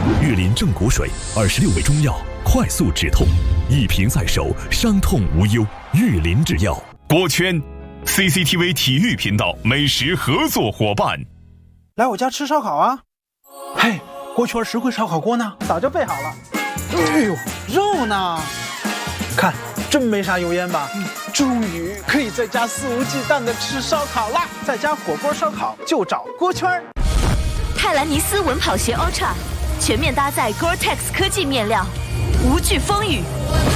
玉林正骨水，26味中药，快速止痛，一瓶在手，伤痛无忧。玉林制药。 锅圈 ，CCTV 体育频道美食合作伙伴。 来我家吃烧烤啊！嘿，锅圈实惠烧烤锅呢？早就备好了。哎呦，肉呢？看，真没啥油烟吧？终于可以在家肆无忌惮的吃烧烤啦！在家火锅烧烤就找锅圈。 泰兰尼斯稳跑鞋 Ultra 全面搭载 Gore-Tex 科技面料，无惧风雨。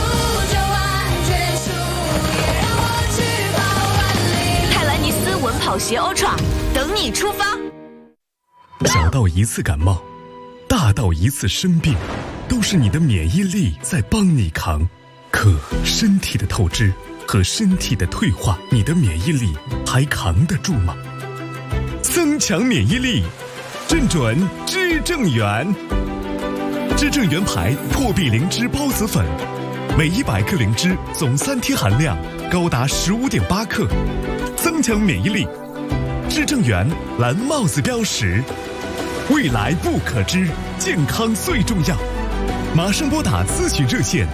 泰兰尼斯稳跑鞋 Ultra 等你出发。 小到一次感冒，大到一次生病，都是你的免疫力在帮你扛。可身体的透支和身体的退化，你的免疫力还扛得住吗？增强免疫力，正准知正元。知正元牌破壁灵芝孢子粉，每100克灵芝总3天含量高达15.8克，增强免疫力。知正元蓝帽子标识，未来不可知，健康最重要。马上拨打咨询热线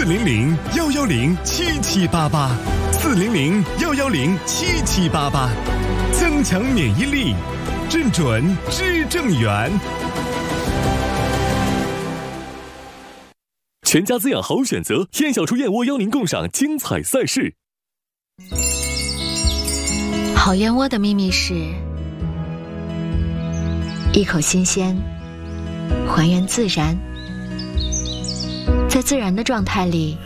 400-110-7788，400-110-7788，增强免疫力，正准知正元。 全家滋养好选择，燕小厨燕窝邀您共赏精彩赛事。 好燕窝的秘密是一口新鲜，还原自然，在自然的状态里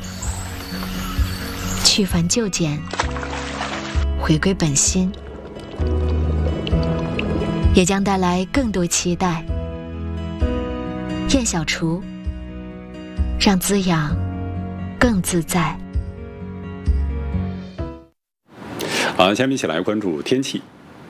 去繁就简，回归本心，也将带来更多期待。燕小厨，让滋养更自在。 好，下面一起来关注天气。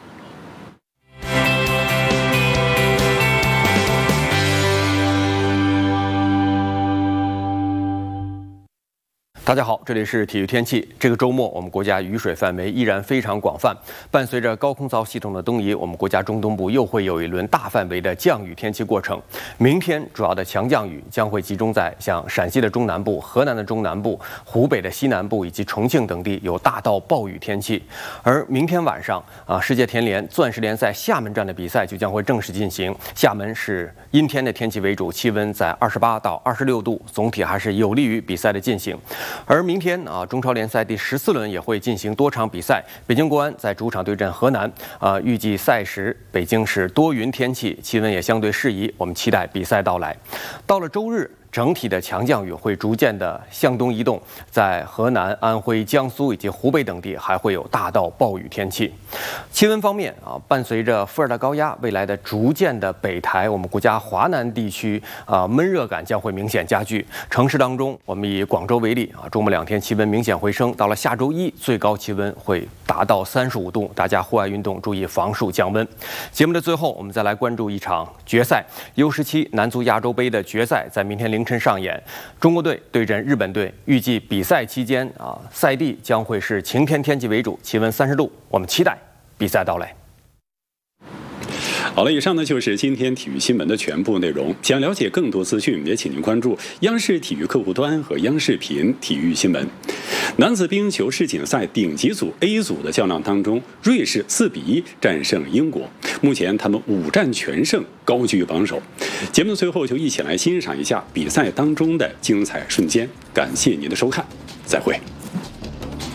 大家好，这里是体育天气。这个周末，我们国家雨水范围依然非常广泛。伴随着高空槽系统的东移，我们国家中东部又会有一轮大范围的降雨天气过程。明天主要的强降雨将会集中在像陕西的中南部、河南的中南部、湖北的西南部以及重庆等地，有大到暴雨天气。而明天晚上世界田联钻石联赛厦门站的比赛就将会正式进行。厦门是阴天的天气为主，气温在28到26度，总体还是有利于比赛的进行。而明天中超联赛第14轮也会进行多场比赛。北京国安在主场对阵河南，预计赛时北京是多云天气，气温也相对适宜，我们期待比赛到来。到了周日，整体的强降雨会逐渐的向东移动，在河南、安徽、江苏以及湖北等地还会有大到暴雨天气。气温方面伴随着副热带高压未来的逐渐的北抬，我们国家华南地区闷热感将会明显加剧。城市当中，我们以广州为例周末2天气温明显回升，到了下周一最高气温会达到35度，大家户外运动注意防暑降温。节目的最后，我们再来关注一场决赛 U17男足亚洲杯的决赛，在明天凌晨上演，中国队对阵日本队。预计比赛期间赛地将会是晴天天气为主，气温30度，我们期待比赛到来。好了，以上呢就是今天体育新闻的全部内容。想了解更多资讯，也请您关注央视体育客户端和央视频体育新闻。男子冰球世锦赛顶级组 A 组的较量当中，瑞士4-1战胜英国，目前他们5战全胜，高居榜首。节目的最后就一起来欣赏一下比赛当中的精彩瞬间。感谢您的收看，再会。